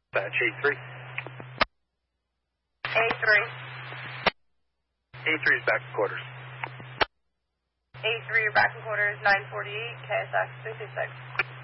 Batch A3. A3. A3 is back in quarters. A3, you're back in quarters, 948, KSX 326.